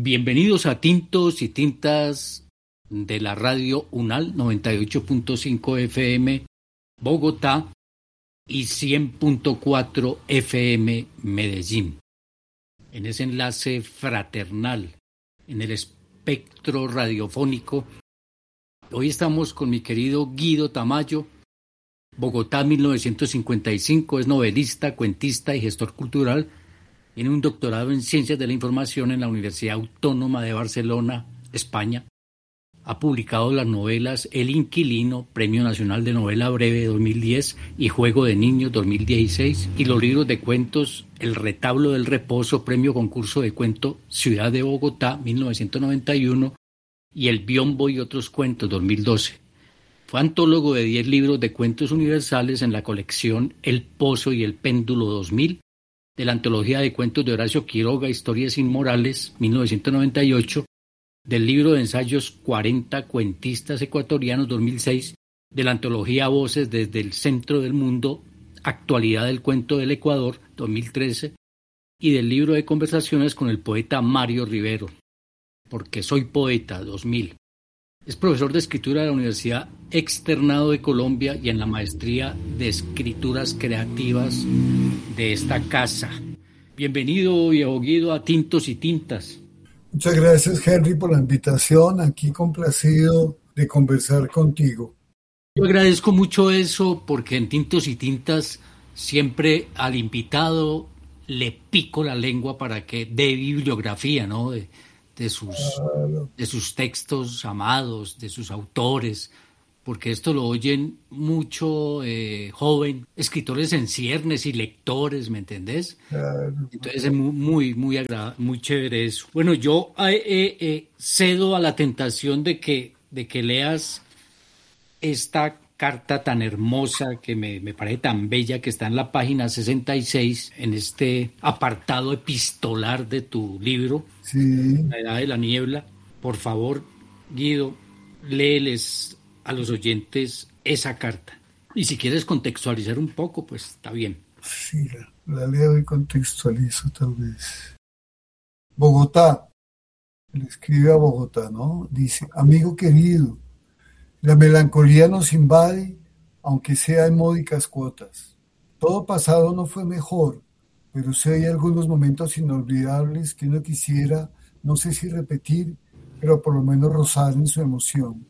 Bienvenidos a Tintos y Tintas de la radio UNAL 98.5 FM Bogotá y 100.4 FM Medellín. En ese enlace fraternal, en el espectro radiofónico, hoy estamos con mi querido Guido Tamayo. Bogotá 1955, es novelista, cuentista y gestor cultural. Tiene un doctorado en Ciencias de la Información en la Universidad Autónoma de Barcelona, España. Ha publicado las novelas El Inquilino, Premio Nacional de Novela Breve 2010 y Juego de Niños 2016, y los libros de cuentos El Retablo del Reposo, Premio Concurso de Cuento Ciudad de Bogotá 1991 y El Biombo y otros cuentos 2012. Fue antólogo de 10 libros de cuentos universales en la colección El Pozo y el Péndulo 2000, de la antología de cuentos de Horacio Quiroga, Historias Inmorales, 1998, del libro de ensayos 40 cuentistas ecuatorianos, 2006, de la antología Voces desde el Centro del Mundo, Actualidad del Cuento del Ecuador, 2013, y del libro de conversaciones con el poeta Mario Rivero, Porque soy poeta, 2000. Es profesor de escritura de la Universidad Externado de Colombia y en la maestría de escrituras creativas de esta casa. Bienvenido, viejo Guido, a Tintos y Tintas. Muchas gracias, Henry, por la invitación. Aquí complacido de conversar contigo. Yo agradezco mucho eso porque en Tintos y Tintas siempre al invitado le pico la lengua para que dé bibliografía, ¿no? De sus textos amados, de sus autores, porque esto lo oyen mucho joven, escritores en ciernes y lectores, ¿me entendés? Entonces es muy chévere eso. Bueno, yo cedo a la tentación de que leas esta carta tan hermosa que me parece tan bella, que está en la página 66, en este apartado epistolar de tu libro, sí. La Edad de la Niebla. Por favor, Guido, léeles a los oyentes esa carta. Y si quieres contextualizar un poco, pues está bien. Sí, la leo y contextualizo tal vez. Bogotá, le escribe a Bogotá, ¿no? Dice: amigo querido, la melancolía nos invade, aunque sea en módicas cuotas. Todo pasado no fue mejor, pero sí hay algunos momentos inolvidables que uno quisiera, no sé si repetir, pero por lo menos rozar en su emoción.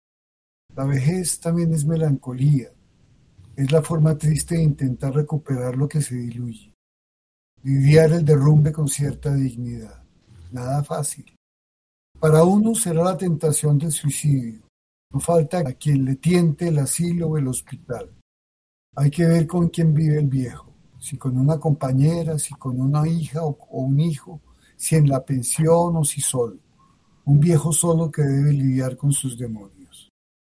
La vejez también es melancolía, es la forma triste de intentar recuperar lo que se diluye. Lidiar el derrumbe con cierta dignidad. Nada fácil. Para uno será la tentación del suicidio. No falta a quien le tiente el asilo o el hospital. Hay que ver con quién vive el viejo, si con una compañera, si con una hija o un hijo, si en la pensión o si solo. Un viejo solo que debe lidiar con sus demonios.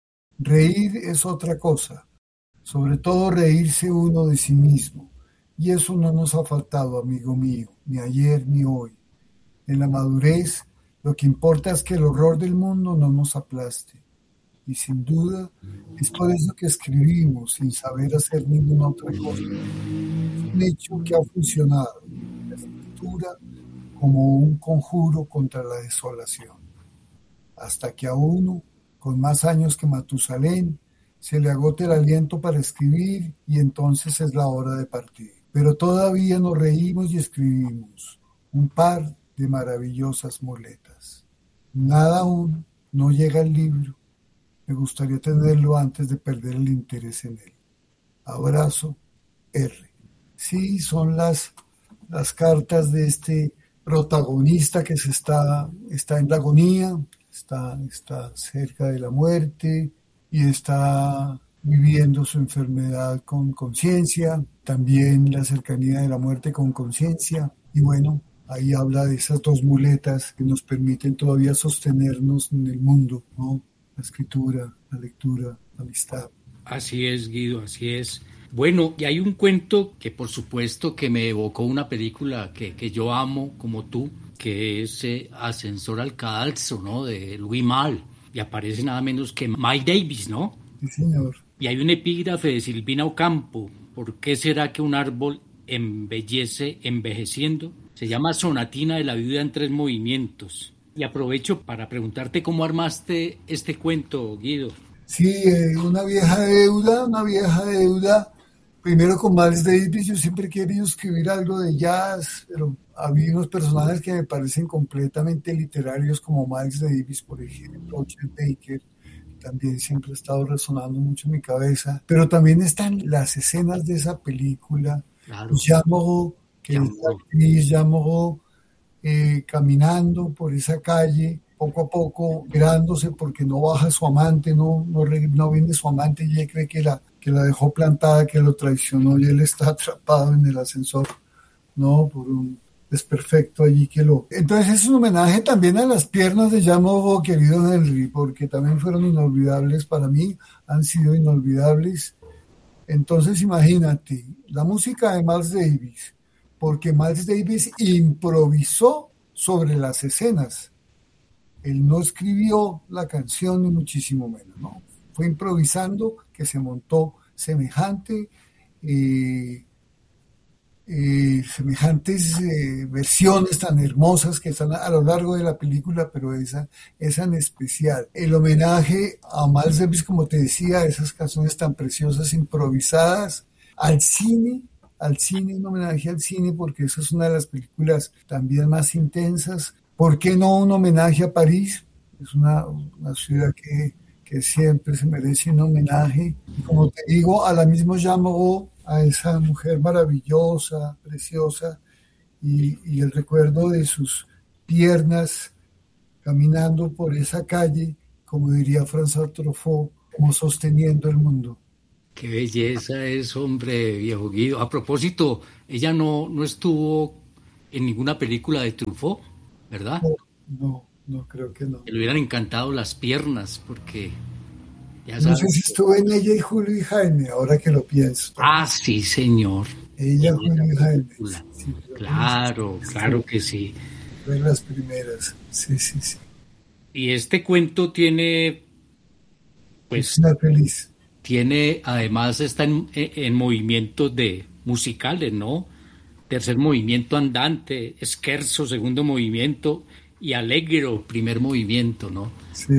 Reír es otra cosa, sobre todo reírse uno de sí mismo, y eso no nos ha faltado, amigo mío, ni ayer ni hoy. En la madurez, lo que importa es que el horror del mundo no nos aplaste. Y sin duda, es por eso que escribimos sin saber hacer ninguna otra cosa. Es un hecho que ha funcionado, la escritura, como un conjuro contra la desolación. Hasta que a uno, con más años que Matusalén, se le agote el aliento para escribir y entonces es la hora de partir. Pero todavía nos reímos y escribimos, un par de maravillosas muletas. Nada aún, no llega el libro. Me gustaría tenerlo antes de perder el interés en él. Abrazo, R. Sí, son las cartas de este protagonista que está en la agonía, está cerca de la muerte y está viviendo su enfermedad con conciencia, también la cercanía de la muerte con conciencia. Y bueno, ahí habla de esas dos muletas que nos permiten todavía sostenernos en el mundo, ¿no? La escritura, la lectura, la amistad. Así es, Guido, así es. Bueno, y hay un cuento que por supuesto que me evocó una película que yo amo como tú, que es Ascensor al Cadalso, ¿no? De Louis Malle. Y aparece nada menos que Miles Davis, ¿no? Sí, señor. Y hay un epígrafe de Silvina Ocampo. ¿Por qué será que un árbol embellece envejeciendo? Se llama Sonatina de la Viuda en 3 movimientos. Y aprovecho para preguntarte cómo armaste este cuento, Guido. Sí, una vieja deuda. Primero con Miles Davis, yo siempre he querido escribir algo de jazz, pero había unos personajes que me parecen completamente literarios, como Miles Davis, por ejemplo, Chet Baker, también siempre ha estado resonando mucho en mi cabeza. Pero también están las escenas de esa película, Claro. Jean Moreau, que es la actriz Jean Moreau, caminando por esa calle, poco a poco, mirándose porque no baja su amante, no viene su amante y ella cree que la dejó plantada, que lo traicionó y él está atrapado en el ascensor, ¿no? Por un desperfecto allí que lo... Entonces es un homenaje también a las piernas de Jean Moreau, querido Henry, porque también fueron inolvidables para mí, han sido inolvidables. Entonces imagínate, la música de Miles Davis, porque Miles Davis improvisó sobre las escenas. Él no escribió la canción ni muchísimo menos, ¿no? Fue improvisando que se montó semejantes versiones tan hermosas que están a lo largo de la película, pero esa en especial. El homenaje a Miles Davis, como te decía, esas canciones tan preciosas, improvisadas, al cine, un homenaje al cine, porque esa es una de las películas también más intensas. ¿Por qué no un homenaje a París? Es una ciudad que siempre se merece un homenaje. Y como te digo, a la misma Jean Moreau, a esa mujer maravillosa, preciosa, y el recuerdo de sus piernas caminando por esa calle, como diría François Truffaut, como sosteniendo el mundo. Qué belleza es, hombre, viejo Guido. A propósito, ella no estuvo en ninguna película de Truffaut, ¿verdad? No, creo que no. Que le hubieran encantado las piernas, porque ya No sabes. sé si estuve en ella y Julio y Jaime, ahora que lo pienso. Ah, sí, señor. Ella, Julio y Jaime. Sí, claro que sí. Fue las primeras, sí. Y este cuento tiene, pues, feliz. tiene, además está en movimientos musicales, ¿no? Tercer movimiento andante, scherzo, segundo movimiento, y allegro, primer movimiento, ¿no? Sí.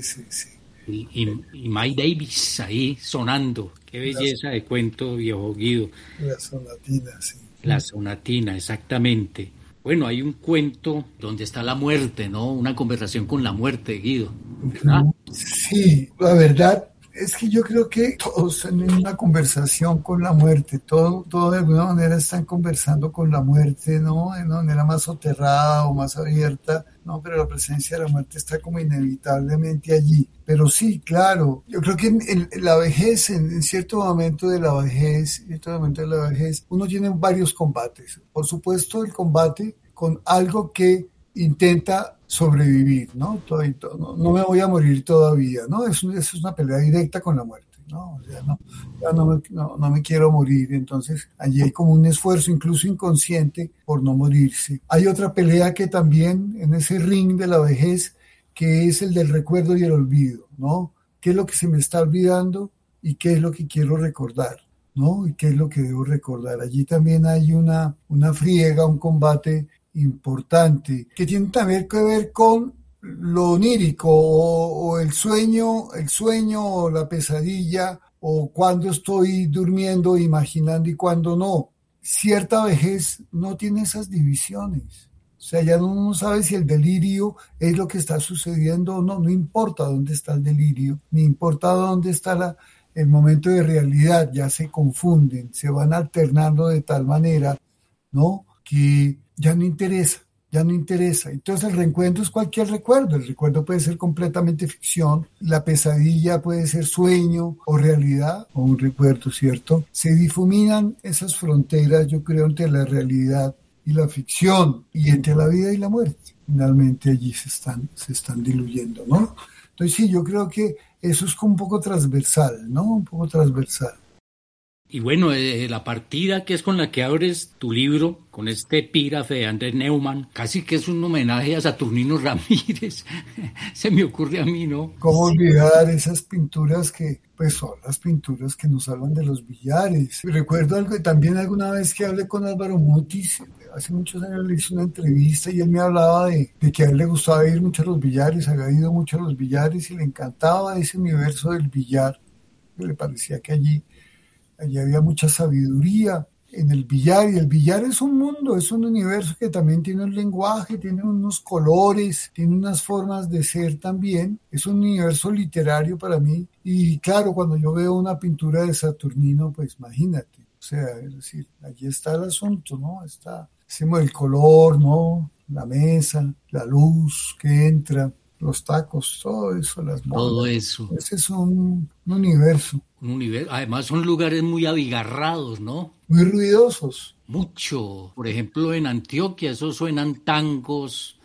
Y Miles Davis ahí sonando. Qué belleza de cuento, viejo Guido. La sonatina, sí. La sonatina, exactamente. Bueno, hay un cuento donde está la muerte, ¿no? Una conversación con la muerte, Guido, ¿verdad? Sí, la verdad es que yo creo que todos tienen una conversación con la muerte, todo de alguna manera están conversando con la muerte, ¿no? De una manera más soterrada o más abierta, ¿no? Pero la presencia de la muerte está como inevitablemente allí. Pero sí, claro, yo creo que en la vejez, en cierto momento de la vejez, uno tiene varios combates. Por supuesto, el combate con algo que intenta sobrevivir, ¿no? No me voy a morir todavía, ¿no? Es una pelea directa con la muerte, ¿no? O sea, no me quiero morir. Entonces, allí hay como un esfuerzo, incluso inconsciente, por no morirse. Hay otra pelea que también, en ese ring de la vejez, que es el del recuerdo y el olvido, ¿no? ¿Qué es lo que se me está olvidando y qué es lo que quiero recordar, ¿no? Y qué es lo que debo recordar. Allí también hay una friega, un combate importante, que tiene también que ver con lo onírico o el sueño o la pesadilla, o cuando estoy durmiendo imaginando y cuando no. Cierta vejez no tiene esas divisiones. O sea, ya no sabe si el delirio es lo que está sucediendo o no. No importa dónde está el delirio, ni importa dónde está el momento de realidad. Ya se confunden, se van alternando de tal manera, ¿no? Que ya no interesa. Entonces el reencuentro es cualquier recuerdo. El recuerdo puede ser completamente ficción, la pesadilla puede ser sueño o realidad o un recuerdo, ¿cierto? Se difuminan esas fronteras, yo creo, entre la realidad y la ficción, y entre la vida y la muerte. Finalmente allí se están diluyendo, ¿no? Entonces sí, yo creo que eso es como un poco transversal, ¿no? Un poco transversal. Y bueno, la partida que es con la que abres tu libro, con este epígrafe de Andrés Neumann, casi que es un homenaje a Saturnino Ramírez. Se me ocurre a mí, ¿no? ¿Cómo olvidar esas pinturas que, pues, son las pinturas que nos hablan de los billares? Recuerdo algo, también alguna vez que hablé con Álvaro Mutis, hace muchos años le hice una entrevista y él me hablaba de que a él le gustaba ir mucho a los billares, había ido mucho a los billares y le encantaba ese universo del billar. Le parecía que allí había mucha sabiduría en el billar, y el billar es un mundo, es un universo que también tiene un lenguaje, tiene unos colores, tiene unas formas de ser también, es un universo literario para mí, y claro, cuando yo veo una pintura de Saturnino, pues imagínate, o sea, es decir, allí está el asunto, ¿no? Está el color, ¿no? La mesa, la luz que entra, los tacos, todo eso, las modas. Todo eso. Ese es un universo. Un universo. Además son lugares muy abigarrados, ¿no? Muy ruidosos. Mucho. Por ejemplo, en Antioquia, eso suenan tangos,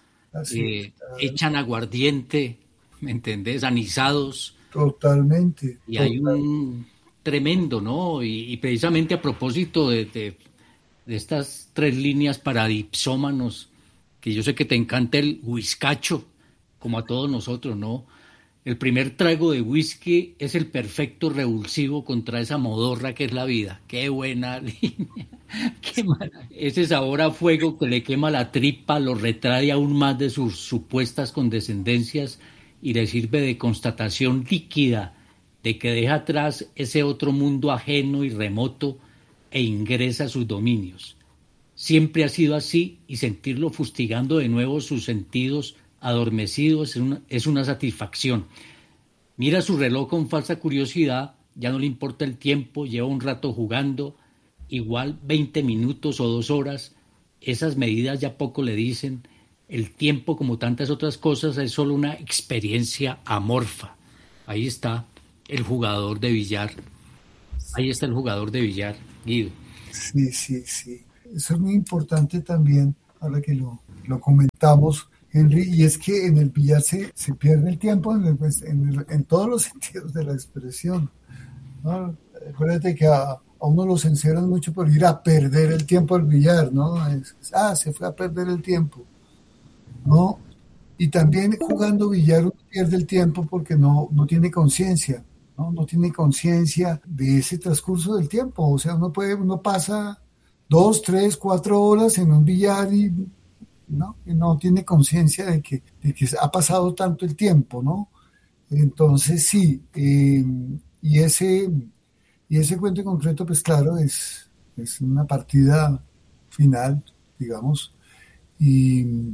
echan aguardiente, ¿me entendés? Anizados. Totalmente. Y hay un tremendo, ¿no? Y precisamente a propósito de estas 3 líneas para dipsómanos, que yo sé que te encanta el whiskacho, como a todos nosotros, ¿no? El primer trago de whisky es el perfecto revulsivo contra esa modorra que es la vida. ¡Qué buena línea! ¡Qué mala! Ese sabor a fuego que le quema la tripa lo retrae aún más de sus supuestas condescendencias y le sirve de constatación líquida de que deja atrás ese otro mundo ajeno y remoto e ingresa a sus dominios. Siempre ha sido así, y sentirlo fustigando de nuevo sus sentidos adormecidos es una satisfacción. Mira su reloj con falsa curiosidad, ya no le importa el tiempo, lleva un rato jugando, igual 20 minutos o 2 horas, esas medidas ya poco le dicen. El tiempo, como tantas otras cosas, es solo una experiencia amorfa. Ahí está el jugador de billar. Ahí está el jugador de billar, Guido. Sí. Eso es muy importante también, ahora que lo comentamos, Henry, y es que en el billar se pierde el tiempo en todos los sentidos de la expresión, ¿no? Acuérdate que a uno los encerran mucho por ir a perder el tiempo al billar, ¿no? Se fue a perder el tiempo, ¿no? Y también jugando billar uno pierde el tiempo porque no tiene conciencia, ¿no? No tiene conciencia de ese transcurso del tiempo. O sea, uno pasa 2, 3, 4 horas en un billar y no tiene conciencia de que ha pasado tanto el tiempo, ¿no? Entonces sí, y ese cuento en concreto, pues claro, es una partida final, digamos, y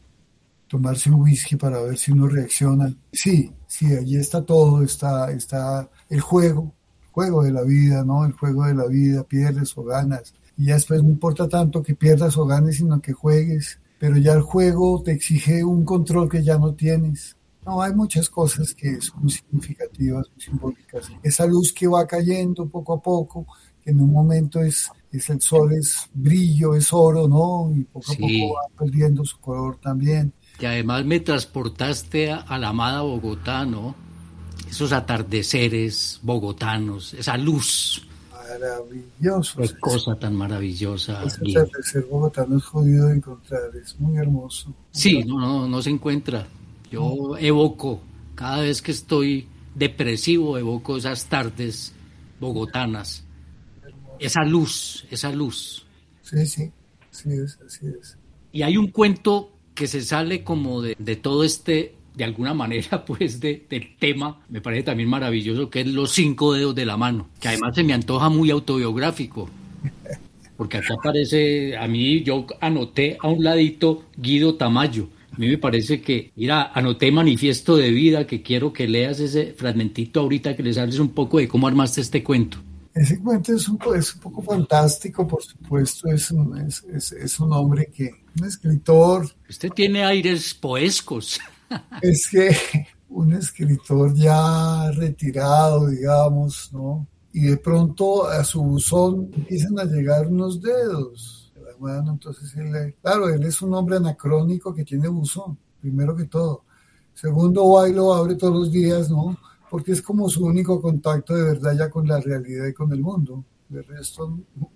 tomarse un whisky para ver si uno reacciona. Sí, allí está todo, está el juego de la vida, ¿no? El juego de la vida, pierdes o ganas. Y ya después no importa tanto que pierdas o ganes, sino que juegues. Pero ya el juego te exige un control que ya no tienes. No, hay muchas cosas que son muy significativas, muy simbólicas. Esa luz que va cayendo poco a poco, que en un momento es el sol, es brillo, es oro, ¿no? Y poco a poco va perdiendo su color también. Y además me transportaste a la amada Bogotá, ¿no? Esos atardeceres bogotanos, esa luz. Maravilloso. Qué cosa tan maravillosa. Ese atardecer bogotano es jodido de encontrar, es muy hermoso. Sí, no se encuentra. Yo evoco, cada vez que estoy depresivo, evoco esas tardes bogotanas. Esa luz. Sí, así es. Y hay un cuento que se sale como de todo de alguna manera, pues, del tema, me parece también maravilloso, que es Los 5 dedos de la mano, que además se me antoja muy autobiográfico, porque acá aparece, yo anoté a un ladito Guido Tamayo. A mí me parece que, mira, anoté Manifiesto de Vida, que quiero que leas ese fragmentito ahorita, que les hables un poco de cómo armaste este cuento. Ese cuento es un poco fantástico, por supuesto, es un hombre un escritor. Usted tiene aires poescos. Es que un escritor ya retirado, digamos, ¿no? Y de pronto a su buzón empiezan a llegar unos dedos de la mano. Entonces él es un hombre anacrónico que tiene buzón, primero que todo. Segundo, va y lo abre todos los días, ¿no? Porque es como su único contacto de verdad ya con la realidad y con el mundo. De resto, ¿no?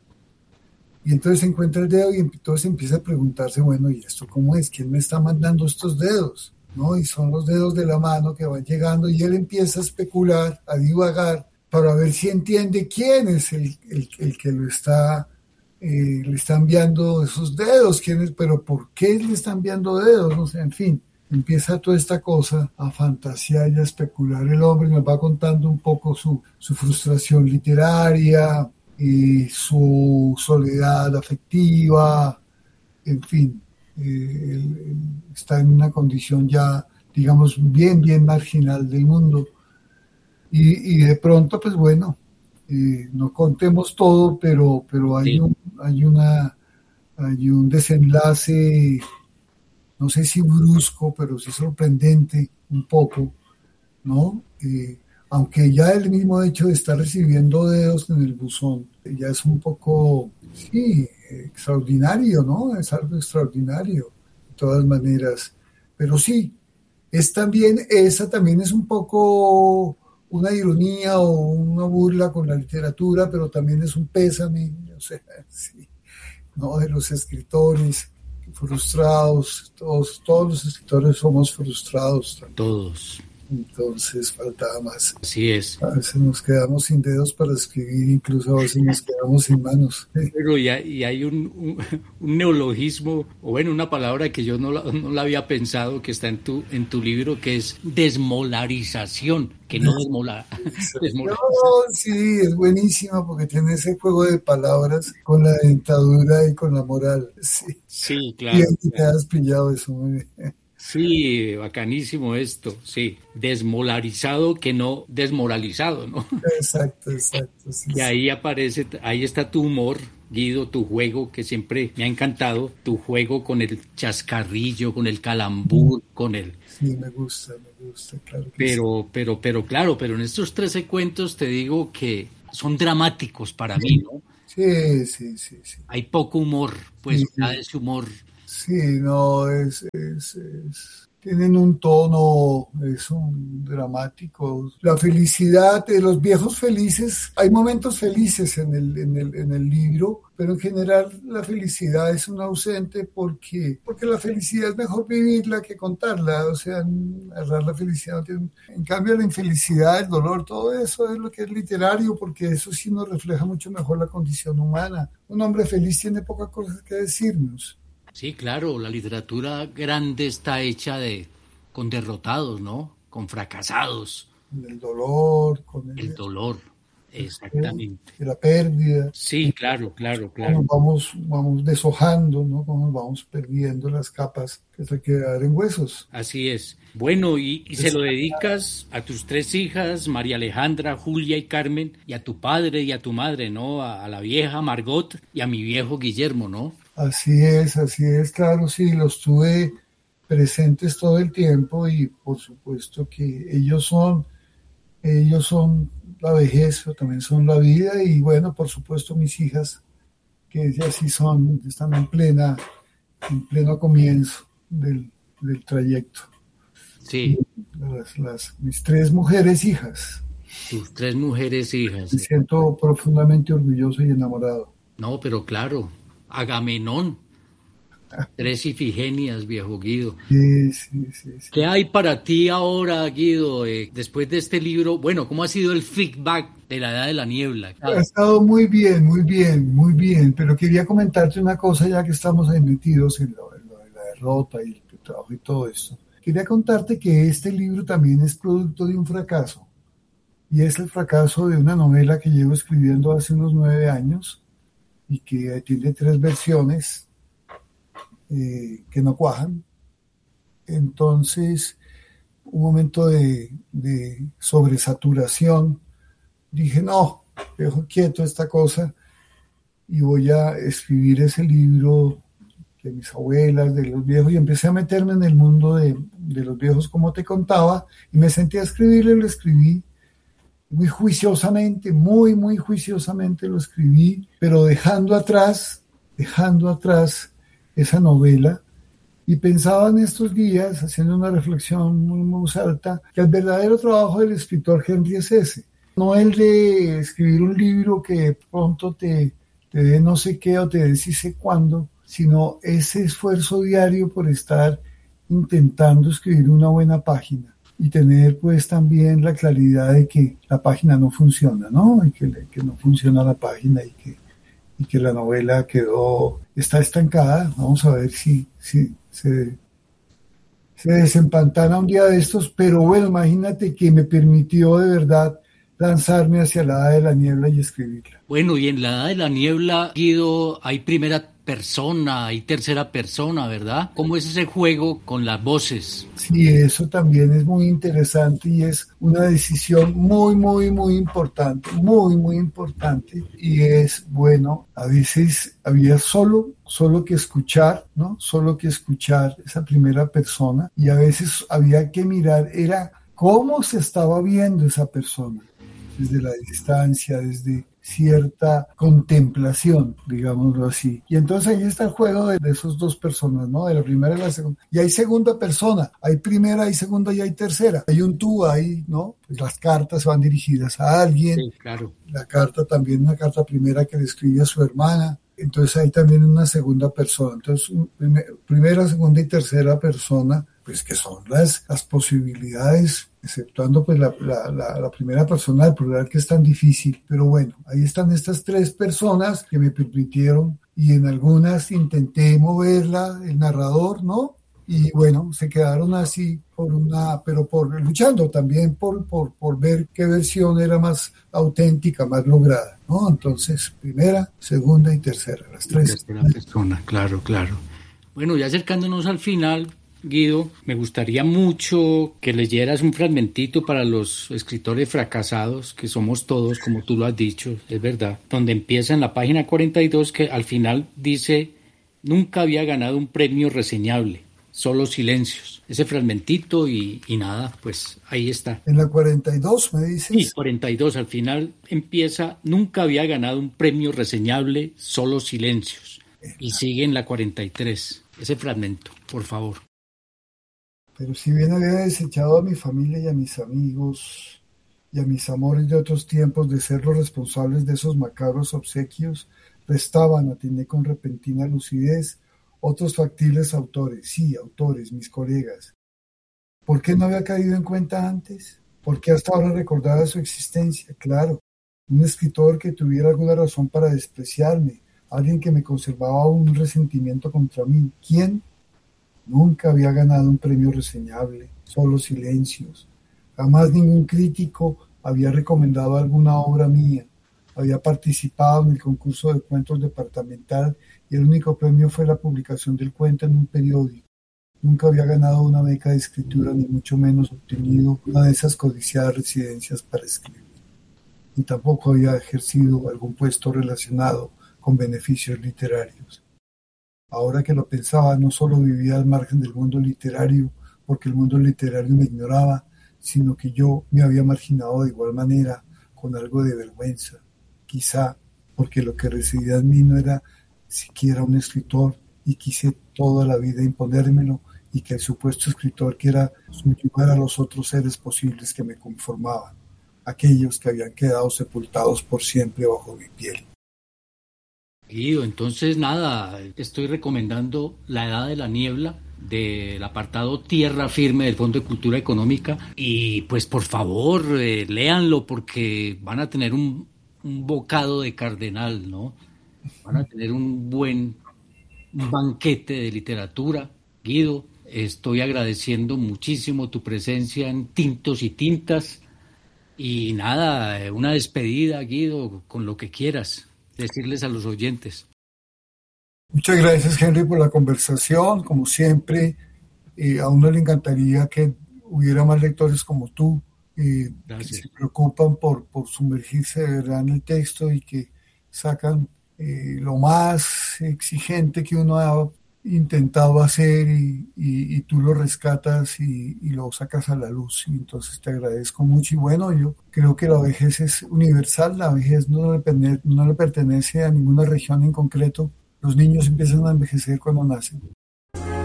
Y entonces encuentra el dedo y entonces empieza a preguntarse, bueno, ¿y esto cómo es? ¿Quién me está mandando estos dedos? ¿No? Y son los dedos de la mano que van llegando y él empieza a especular, a divagar, para ver si entiende quién es el que lo está le está enviando esos dedos, pero ¿por qué le está enviando dedos? No sé, en fin, empieza toda esta cosa a fantasear y a especular el hombre, nos va contando un poco su frustración literaria y su soledad afectiva, en fin, él está en una condición ya, digamos, bien, bien marginal del mundo. Y de pronto, pues bueno, no contemos todo, pero Sí. hay un desenlace, no sé si brusco, pero sí sorprendente un poco, ¿no? Aunque ya el mismo hecho de estar recibiendo dedos en el buzón, ya es un poco, sí, extraordinario, ¿no? Es algo extraordinario, de todas maneras. Pero sí, esa también es un poco una ironía o una burla con la literatura, pero también es un pésame, o sea, sí, ¿no? De los escritores frustrados, todos los escritores somos frustrados también. Todos. Entonces faltaba más. Así es. A veces nos quedamos sin dedos para escribir, incluso a veces nos quedamos sin manos. Pero y hay un neologismo, o bueno, una palabra que yo no la había pensado, que está en tu libro, que es desmolarización, que no No, sí, es buenísima porque tiene ese juego de palabras con la dentadura y con la moral. Sí, Sí, bien, claro, te claro. has pillado eso muy bien. Sí, bacanísimo esto, sí. Desmolarizado que no desmoralizado, ¿no? Exacto, exacto, sí, Y sí. ahí aparece, ahí está tu humor, Guido, tu juego que siempre me ha encantado, tu juego con el chascarrillo, con el calambur, con el... Sí, me gusta, claro que sí. Claro, pero en estos 13 cuentos te digo que son dramáticos para mí, ¿no? Sí, sí, sí, sí. Hay poco humor, pues nada Sí, de ese humor. sí, no, tienen un tono, son dramáticos. La felicidad de los viejos felices, hay momentos felices en el libro, pero en general la felicidad es un ausente porque la felicidad es mejor vivirla que contarla, o sea, narrar la felicidad no tiene. En cambio, la infelicidad, el dolor, todo eso es lo que es literario, porque eso sí nos refleja mucho mejor la condición humana. Un hombre feliz tiene pocas cosas que decirnos. Sí, claro, la literatura grande está hecha con derrotados, ¿no? Con fracasados, Con el dolor, con el dolor, exactamente. la pérdida, Sí, claro, claro, cómo claro. vamos deshojando, ¿no? Cómo nos vamos perdiendo las capas que se quedan en huesos. Así es. Bueno, y se Es- lo dedicas a tus tres hijas, María Alejandra, Julia y Carmen, y a tu padre y a tu madre, ¿no? A la vieja Margot y a mi viejo Guillermo, ¿no? así es, claro, sí, los tuve presentes todo el tiempo y por supuesto que ellos son la vejez, pero también son la vida y bueno, por supuesto mis hijas, que ellas sí están en pleno comienzo del trayecto. Sí, Mis tres mujeres hijas. tus tres mujeres hijas. Me siento profundamente orgulloso y enamorado. No, pero claro, Agamenón, tres Ifigenias, viejo Guido. Sí, sí, sí, sí. ¿Qué hay para ti ahora, Guido, después de este libro? Bueno, ¿cómo ha sido el feedback de la Edad de la Niebla? Ha estado muy bien, muy bien, muy bien, pero quería comentarte una cosa ya que estamos ahí metidos en lo de la derrota y el trabajo y todo esto. Quería contarte que este libro también es producto de un fracaso y es el fracaso de una novela que llevo escribiendo hace unos 9 años y que tiene 3 versiones que no cuajan. Entonces, un momento de sobresaturación, dije, no, dejo quieto esta cosa y voy a escribir ese libro de mis abuelas, de los viejos, y empecé a meterme en el mundo de los viejos, como te contaba, y me senté a escribirlo y lo escribí muy juiciosamente, muy, muy juiciosamente lo escribí, pero dejando atrás esa novela. Y pensaba en estos días, haciendo una reflexión muy, muy alta, que el verdadero trabajo del escritor Henry es ese. No el de escribir un libro que de pronto te dé no sé qué o te dé sí sé cuándo, sino ese esfuerzo diario por estar intentando escribir una buena página y tener pues también la claridad de que la página no funciona, ¿no? Y que no funciona la página y que la novela está estancada. Vamos a ver si se desempantana un día de estos, pero bueno, imagínate que me permitió de verdad lanzarme hacia la Edad de la Niebla y escribirla. Bueno, y en la Edad de la Niebla, Guido, hay primera persona, hay tercera persona, ¿verdad? ¿Cómo es ese juego con las voces? Sí, eso también es muy interesante y es una decisión muy, muy, muy importante. Y es, bueno, a veces había solo que escuchar, ¿no? Solo que escuchar esa primera persona y a veces había que mirar, era cómo se estaba viendo esa persona desde la distancia, desde cierta contemplación, digámoslo así. Y entonces ahí está el juego de esos dos personas, ¿no? De la primera y la segunda. Y hay segunda persona, hay primera, hay segunda y hay tercera. Hay un tú ahí, ¿no? Pues las cartas van dirigidas a alguien. Sí, claro. La carta también, una carta primera que le escribe a su hermana. Entonces hay también una segunda persona. Entonces, primera, segunda y tercera persona, pues que son las posibilidades, exceptuando pues la primera persona del plural, que es tan difícil. Pero bueno, ahí están estas tres personas que me permitieron, y en algunas intenté moverla, el narrador, ¿no? Y bueno, se quedaron así pero luchando también por ver qué versión era más auténtica, más lograda, ¿no? Entonces, primera, segunda y tercera, las tres. Tercera persona, claro, claro. Bueno, ya acercándonos al final, Guido, me gustaría mucho que leyeras un fragmentito para los escritores fracasados, que somos todos, como tú lo has dicho, es verdad, donde empieza en la página 42, que al final dice: nunca había ganado un premio reseñable, solo silencios. Ese fragmentito y nada, pues ahí está. En la 42, me dices. Sí, 42, al final empieza: nunca había ganado un premio reseñable, solo silencios. Y sigue en la 43, ese fragmento, por favor. Pero si bien había desechado a mi familia y a mis amigos y a mis amores de otros tiempos de ser los responsables de esos macabros obsequios, restaban, atiné con repentina lucidez, otros factibles autores, sí, autores, mis colegas. ¿Por qué no había caído en cuenta antes? ¿Por qué hasta ahora recordaba su existencia? Claro, un escritor que tuviera alguna razón para despreciarme, alguien que me conservaba un resentimiento contra mí. ¿Quién? Nunca había ganado un premio reseñable, solo silencios. Jamás ningún crítico había recomendado alguna obra mía. Había participado en el concurso de cuentos departamental y el único premio fue la publicación del cuento en un periódico. Nunca había ganado una beca de escritura, ni mucho menos obtenido una de esas codiciadas residencias para escribir. Y tampoco había ejercido algún puesto relacionado con beneficios literarios. Ahora que lo pensaba, no solo vivía al margen del mundo literario, porque el mundo literario me ignoraba, sino que yo me había marginado de igual manera, con algo de vergüenza. Quizá porque lo que residía en mí no era siquiera un escritor, y quise toda la vida imponérmelo, y que el supuesto escritor quiera subyugar a los otros seres posibles que me conformaban, aquellos que habían quedado sepultados por siempre bajo mi piel. Guido, entonces nada, estoy recomendando La Edad de la Niebla, del apartado Tierra Firme del Fondo de Cultura Económica, y pues por favor léanlo, porque van a tener un bocado de cardenal, ¿no? Van a tener un buen banquete de literatura. Guido, estoy agradeciendo muchísimo tu presencia en Tintos y Tintas, y nada, una despedida, Guido, con lo que quieras decirles a los oyentes. Muchas gracias, Henry, por la conversación. Como siempre, a uno le encantaría que hubiera más lectores como tú, que se preocupan por sumergirse de verdad en el texto y que sacan lo más exigente que uno ha intentado hacer, y tú lo rescatas y lo sacas a la luz. Y entonces te agradezco mucho. Y bueno, yo creo que la vejez es universal. La vejez no le pertenece a ninguna región en concreto. Los niños empiezan a envejecer cuando nacen.